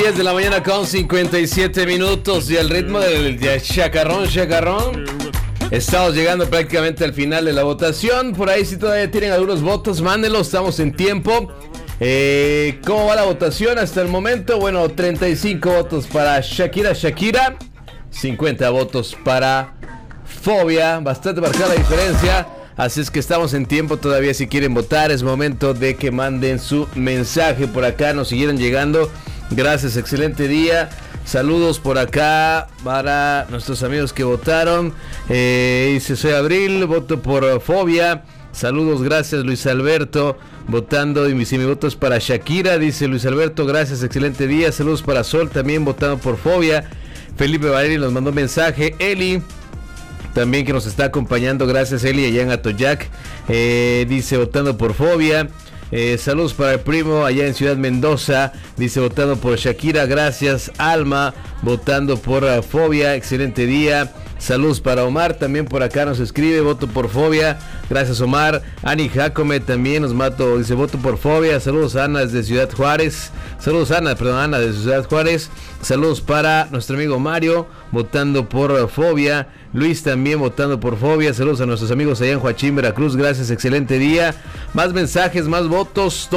10 de la mañana con 57 minutos y al ritmo del chacarrón. Estamos llegando prácticamente al final de la votación. Por ahí si todavía tienen algunos votos, mándenlos, estamos en tiempo. ¿Cómo va la votación hasta el momento? Bueno, 35 votos para Shakira, 50 votos para Fobia, bastante marcada la diferencia. Así es que estamos en tiempo todavía. Si quieren votar, es momento de que manden su mensaje. Por acá nos siguieron llegando. Gracias, excelente día. Saludos por acá para nuestros amigos que votaron. Dice, soy Abril, voto por Fobia. Saludos, gracias Luis Alberto. Votando, y si mi voto es para Shakira, dice Luis Alberto, gracias, excelente día. Saludos para Sol, también votando por Fobia. Felipe Valeri nos mandó mensaje. Eli también que nos está acompañando, gracias Eli, allá en Atoyac, dice votando por Fobia. Saludos para el primo allá en Ciudad Mendoza, dice votando por Shakira, gracias. Alma votando por Fobia, excelente día. Saludos para Omar, también por acá nos escribe, voto por Fobia, gracias Omar. Ani Jacome también nos mato, dice voto por Fobia. Saludos a Ana desde Ciudad Juárez. Ana desde Ciudad Juárez. Saludos para nuestro amigo Mario, votando por Fobia. Luis también votando por Fobia. Saludos a nuestros amigos allá en Joachín, Veracruz, gracias, excelente día. Más mensajes, más votos,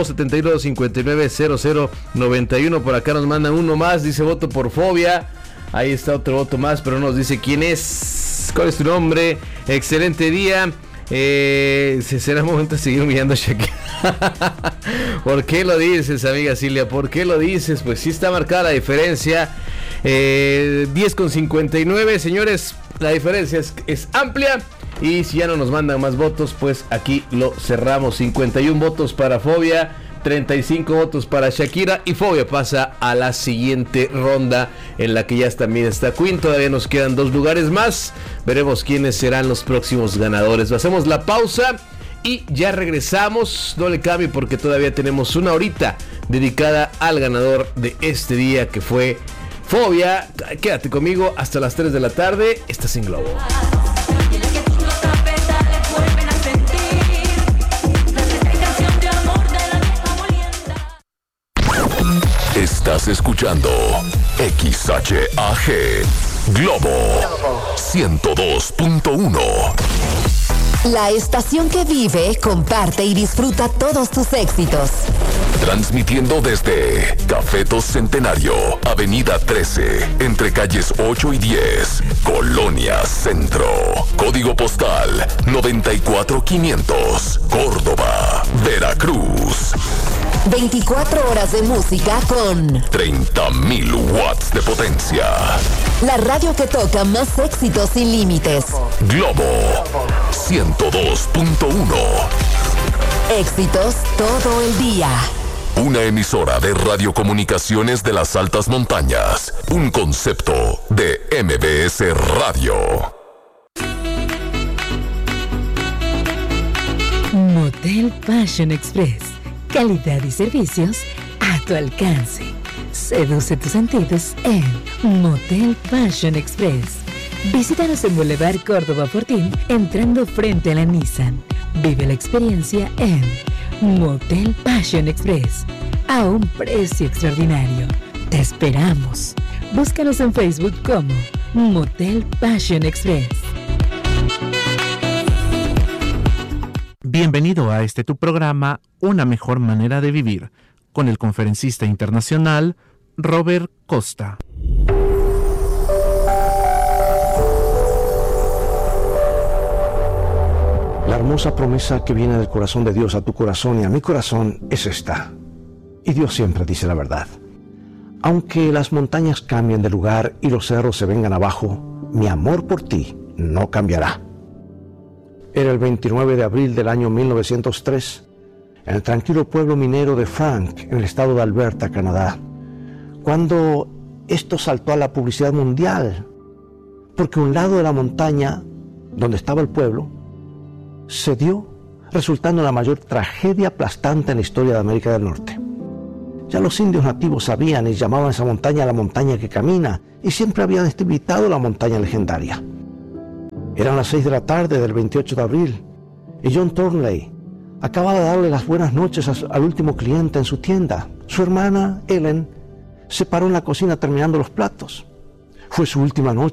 271-590091, por acá nos mandan uno más, dice voto por Fobia. Ahí está otro voto más, pero no nos dice quién es. ¿Cuál es tu nombre? Excelente día. Será momento de seguir humillando a Shakira. ¿Por qué lo dices, amiga Silvia? ¿Por qué lo dices? Pues sí está marcada la diferencia. 10,59, señores. La diferencia es amplia. Y si ya no nos mandan más votos, pues aquí lo cerramos. 51 votos para Fobia, 35 votos para Shakira, y Fobia pasa a la siguiente ronda, en la que ya también está Queen. Todavía nos quedan 2 lugares más. Veremos quiénes serán los próximos ganadores. Hacemos la pausa y ya regresamos. No le cambie porque todavía tenemos una horita dedicada al ganador de este día, que fue Fobia. Quédate conmigo hasta las 3 de la tarde. Estás en Globo. Estás escuchando XHAG Globo 102.1. La estación que vive, comparte y disfruta todos tus éxitos. Transmitiendo desde Cafetos Centenario, Avenida 13, entre calles 8 y 10, Colonia Centro. Código postal 94500, Córdoba, Veracruz. 24 horas de música con 30.000 watts de potencia. La radio que toca más éxitos sin límites. Globo 102.1. Éxitos todo el día. Una emisora de radiocomunicaciones de las altas montañas. Un concepto de MBS Radio. Motel Fashion Express. Calidad y servicios a tu alcance. Seduce tus sentidos en Motel Fashion Express. Visítanos en Boulevard Córdoba Fortín, entrando frente a la Nissan. Vive la experiencia en Motel Fashion Express, a un precio extraordinario. Te esperamos. Búscanos en Facebook como Motel Fashion Express. Bienvenido a tu programa, Una Mejor Manera de Vivir, con el conferencista internacional Robert Costa. La hermosa promesa que viene del corazón de Dios a tu corazón y a mi corazón es esta. Y Dios siempre dice la verdad. Aunque las montañas cambien de lugar y los cerros se vengan abajo, mi amor por ti no cambiará. Era el 29 de abril del año 1903, en el tranquilo pueblo minero de Frank, en el estado de Alberta, Canadá, cuando esto saltó a la publicidad mundial, porque un lado de la montaña, donde estaba el pueblo, cedió, resultando en la mayor tragedia aplastante en la historia de América del Norte. Ya los indios nativos sabían y llamaban a esa montaña la montaña que camina, y siempre habían invitado la montaña legendaria. Eran las 6 de la tarde del 28 de abril y John Thornley acababa de darle las buenas noches al último cliente en su tienda. Su hermana, Ellen, se paró en la cocina terminando los platos. Fue su última noche